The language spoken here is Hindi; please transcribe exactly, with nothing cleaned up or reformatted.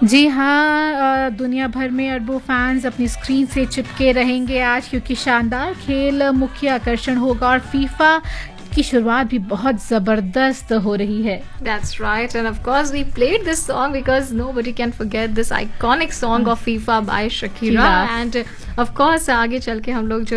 जी हाँ, दुनिया भर में अरबों फैंस अपनी स्क्रीन से चिपके रहेंगे आज, क्योंकि शानदार खेल मुख्य आकर्षण होगा और फीफा की शुरुआत भी बहुत ज़बरदस्त हो रही है। That's right, and of course we played this song because nobody can forget this iconic song of FIFA by Shakira, and of course आगे चल के हम लोग जो